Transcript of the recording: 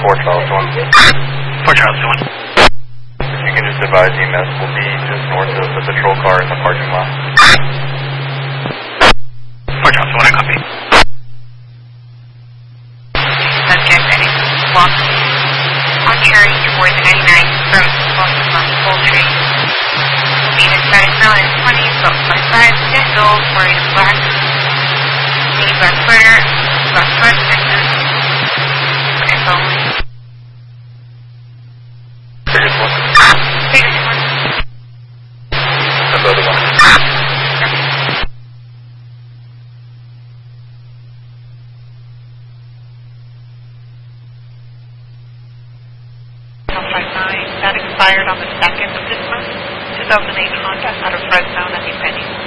4 Charles 1. 4 Charles 1. If you can just advise EMS will be just north of the patrol car in the parking lot. 4 Charles 1, I copy. Subject heading walk on Cherry towards 99 from Poultry. Venus status known as 20, built by 5, 10 years old, wearing a black sweater, black sweat necklace, and only. Biggest one. Biggest one. And the other one. That expired on the 2nd of this month. 2008 Honda out of Fresno, nothing pending.